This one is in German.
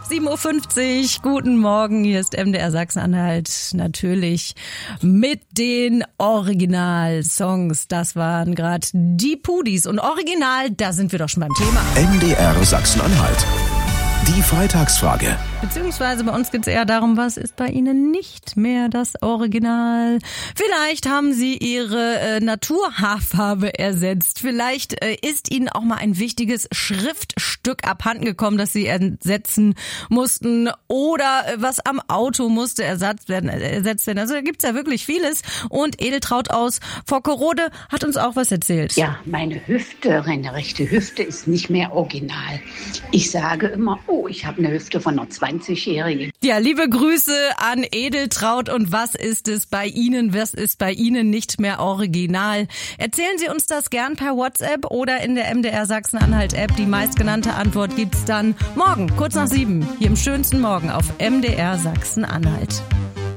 7.50 Uhr, guten Morgen, hier ist MDR Sachsen-Anhalt, natürlich mit den Original-Songs. Das waren gerade die Pudis und Original, da sind wir doch schon beim Thema. MDR Sachsen-Anhalt. Die Freitagsfrage. Beziehungsweise bei uns geht es eher darum, was ist bei Ihnen nicht mehr das Original? Vielleicht haben Sie Ihre Naturhaarfarbe ersetzt. Vielleicht ist Ihnen auch mal ein wichtiges Schriftstück abhanden gekommen, das Sie ersetzen mussten. Oder was am Auto musste ersetzt werden. Also da gibt's ja wirklich vieles. Und Edeltraut aus Vorkorode hat uns auch was erzählt. Ja, meine Hüfte, meine rechte Hüfte ist nicht mehr original. Ich sage immer, ich habe eine Hüfte von einer 20-Jährigen. Ja, liebe Grüße an Edeltraut. Und was ist es bei Ihnen? Was ist bei Ihnen nicht mehr original? Erzählen Sie uns das gern per WhatsApp oder in der MDR Sachsen-Anhalt-App. Die meistgenannte Antwort gibt's dann morgen, kurz nach 7, hier im schönsten Morgen auf MDR Sachsen-Anhalt.